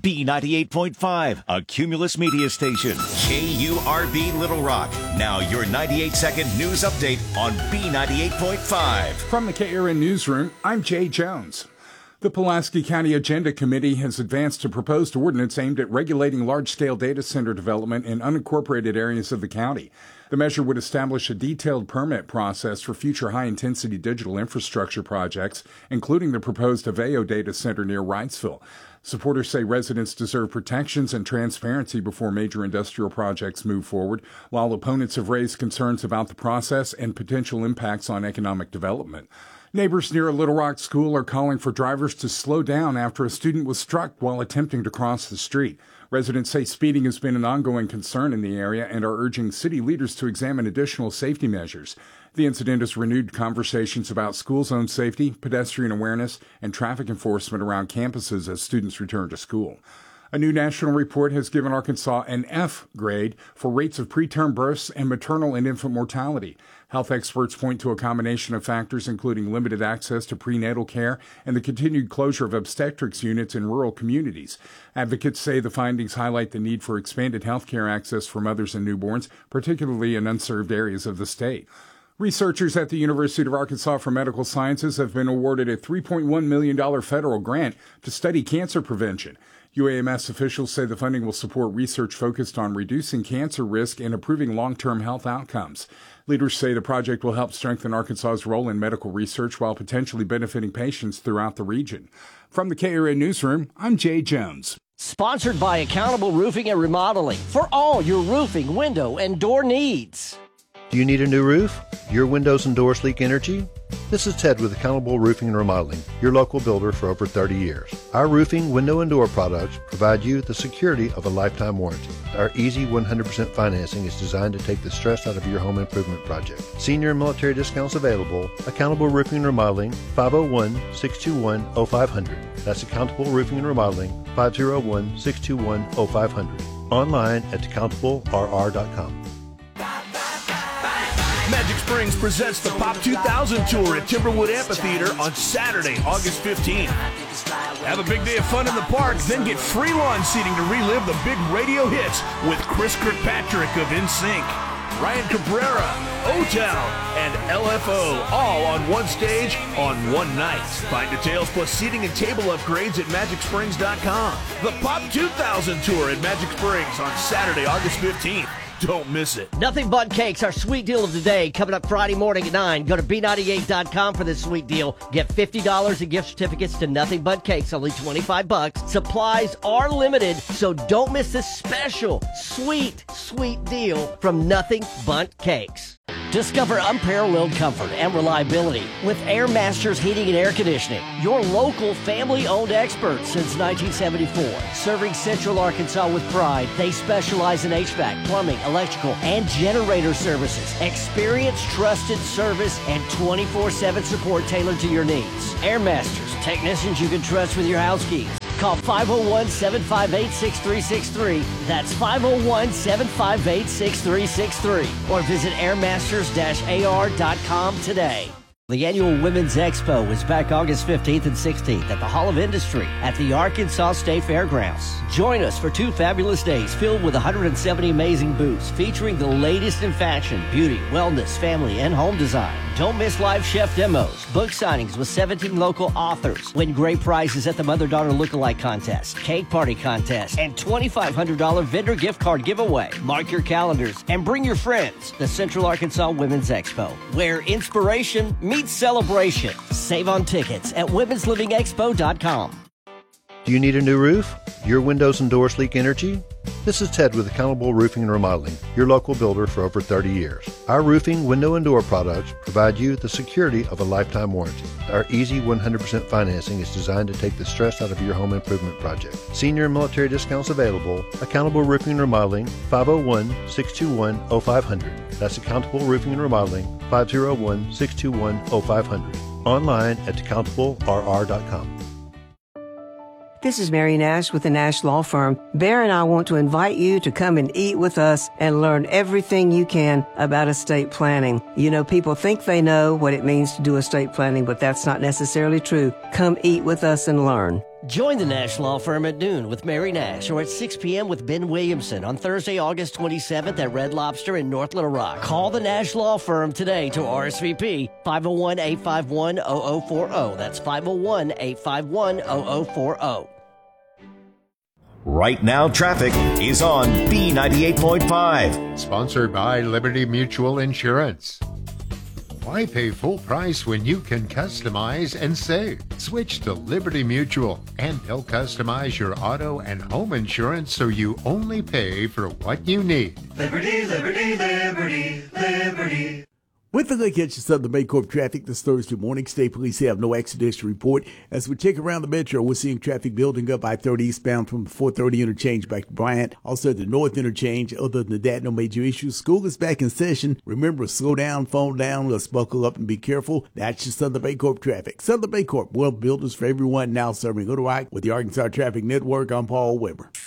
B98.5, a Cumulus media station. KURB Little Rock. Now your 98-second news update on B98.5. From the KRN Newsroom, I'm Jay Jones. The Pulaski County Agenda Committee has advanced a proposed ordinance aimed at regulating large-scale data center development in unincorporated areas of the county. The measure would establish a detailed permit process for future high-intensity digital infrastructure projects, including the proposed Aveo data center near Wrightsville. Supporters say residents deserve protections and transparency before major industrial projects move forward, while opponents have raised concerns about the process and potential impacts on economic development. Neighbors near a Little Rock school are calling for drivers to slow down after a student was struck while attempting to cross the street. Residents say speeding has been an ongoing concern in the area and are urging city leaders to examine additional safety measures. The incident has renewed conversations about school zone safety, pedestrian awareness, and traffic enforcement around campuses as students return to school. A new national report has given Arkansas an F grade for rates of preterm births and maternal and infant mortality. Health experts point to a combination of factors, including limited access to prenatal care and the continued closure of obstetrics units in rural communities. Advocates say the findings highlight the need for expanded health care access for mothers and newborns, particularly in unserved areas of the state. Researchers at the University of Arkansas for Medical Sciences have been awarded a $3.1 million federal grant to study cancer prevention. UAMS officials say the funding will support research focused on reducing cancer risk and improving long-term health outcomes. Leaders say the project will help strengthen Arkansas's role in medical research while potentially benefiting patients throughout the region. From the KRN Newsroom, I'm Jay Jones. Sponsored by Accountable Roofing and Remodeling for all your roofing, window, and door needs. Do you need a new roof? Your windows and doors leak energy? This is Ted with Accountable Roofing and Remodeling, your local builder for over 30 years. Our roofing, window, and door products provide you the security of a lifetime warranty. Our easy 100% financing is designed to take the stress out of your home improvement project. Senior and military discounts available. Accountable Roofing and Remodeling, 501-621-0500. That's Accountable Roofing and Remodeling, 501-621-0500. Online at accountablerr.com. Magic Springs presents the Pop 2000 Tour at Timberwood Amphitheater on Saturday, August 15th. Have a big day of fun in the park, then get free lawn seating to relive the big radio hits with Chris Kirkpatrick of NSYNC, Ryan Cabrera, O-Town, and LFO, all on one stage on one night. Find details plus seating and table upgrades at MagicSprings.com. The Pop 2000 Tour at Magic Springs on Saturday, August 15th. Don't miss it. Nothing But Cakes, our sweet deal of the day, coming up Friday morning at 9. Go to B98.com for this sweet deal. Get $50 in gift certificates to Nothing But Cakes, only $25. Supplies are limited, so don't miss this special, sweet, sweet deal from Nothing But Cakes. Discover unparalleled comfort and reliability with Air Masters Heating and Air Conditioning, your local family-owned experts since 1974. Serving Central Arkansas with pride, they specialize in HVAC, plumbing, electrical, and generator services. Experience, trusted service, and 24/7 support tailored to your needs. Air Masters, technicians you can trust with your house keys. Call 501-758-6363. That's 501-758-6363. Or visit airmasters-ar.com today. The annual Women's Expo is back August 15th and 16th at the Hall of Industry at the Arkansas State Fairgrounds. Join us for 2 fabulous days filled with 170 amazing booths featuring the latest in fashion, beauty, wellness, family, and home design. Don't miss live chef demos, book signings with 17 local authors, win great prizes at the Mother-Daughter Lookalike Contest, Cake Party Contest, and $2,500 vendor gift card giveaway. Mark your calendars and bring your friends. The Central Arkansas Women's Expo, where inspiration meets celebration. Save on tickets at womenslivingexpo.com. Do you need a new roof? Your windows and doors leak energy? This is Ted with Accountable Roofing and Remodeling, your local builder for over 30 years. Our roofing, window, and door products provide you the security of a lifetime warranty. Our easy 100% financing is designed to take the stress out of your home improvement project. Senior and military discounts available. Accountable Roofing and Remodeling, 501-621-0500. That's Accountable Roofing and Remodeling, 501-621-0500. Online at accountablerr.com. This is Mary Nash with the Nash Law Firm. Bear and I want to invite you to come and eat with us and learn everything you can about estate planning. You know, people think they know what it means to do estate planning, but that's not necessarily true. Come eat with us and learn. Join the Nash Law Firm at noon with Mary Nash or at 6 p.m. with Ben Williamson on Thursday, August 27th at Red Lobster in North Little Rock. Call the Nash Law Firm today to RSVP 501-851-0040. That's 501-851-0040. Right now, traffic is on B98.5. Sponsored by Liberty Mutual Insurance. Why pay full price when you can customize and save? Switch to Liberty Mutual, and they'll customize your auto and home insurance so you only pay for what you need. Liberty, liberty, liberty, liberty. With a look at your Southern Baycorp traffic this Thursday morning, state police have no accidents to report. As we check around the metro, we're seeing traffic building up I-30 eastbound from 430 interchange back to Bryant. Also the north interchange. Other than that, no major issues. School is back in session. Remember, slow down, phone down, let's buckle up and be careful. That's your Southern Baycorp traffic. Southern Baycorp, well builders for everyone, now serving Little Rock with the Arkansas Traffic Network. I'm Paul Weber.